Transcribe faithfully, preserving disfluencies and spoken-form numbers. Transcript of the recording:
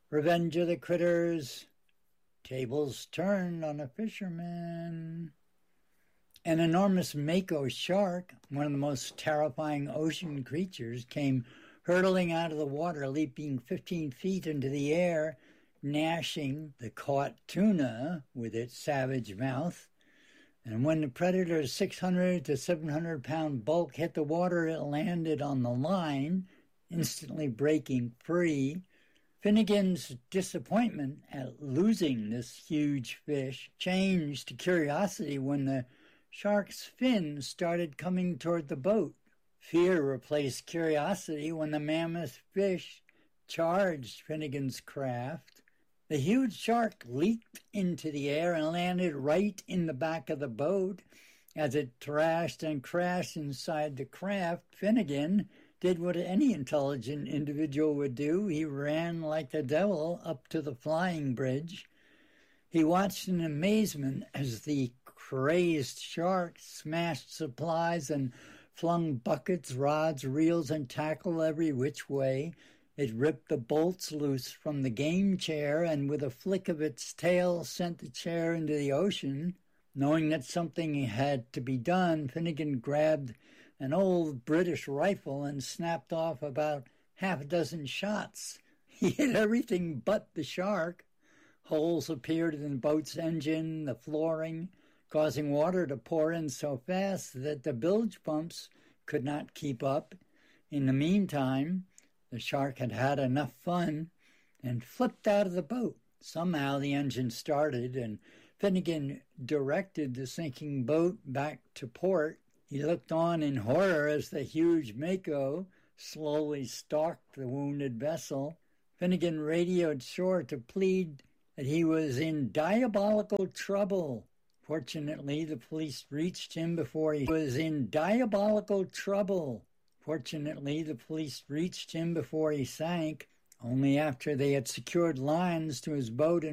Revenge of the Critters. Tables turned on a fisherman. An enormous mako shark, one of the most terrifying ocean creatures, came hurtling out of the water, leaping fifteen feet into the air, gnashing the caught tuna with its savage mouth. And when the predator's six hundred to seven hundred pound bulk hit the water, it landed on the line, instantly breaking free. Finnegan's disappointment at losing this huge fish changed to curiosity when the shark's fins started coming toward the boat. Fear replaced curiosity when the mammoth fish charged Finnegan's craft. The huge shark leaped into the air and landed right in the back of the boat. As it thrashed and crashed inside the craft, Finnegan did what any intelligent individual would do. He ran like the devil up to the flying bridge. He watched in amazement as the crazed shark smashed supplies and flung buckets, rods, reels, and tackle every which way. It ripped the bolts loose from the game chair and with a flick of its tail sent the chair into the ocean. Knowing that something had to be done, Finnegan grabbed an old British rifle and snapped off about half a dozen shots. He hit everything but the shark. Holes appeared in the boat's engine, the flooring, causing water to pour in so fast that the bilge pumps could not keep up. In the meantime, the shark had had enough fun and flipped out of the boat. Somehow the engine started, and Finnegan directed the sinking boat back to port. He looked on in horror as the huge mako slowly stalked the wounded vessel. Finnegan radioed shore to plead that he was in diabolical trouble. Fortunately, the police reached him before he was in diabolical trouble. Fortunately, the police reached him before he sank. Only after they had secured lines to his boat and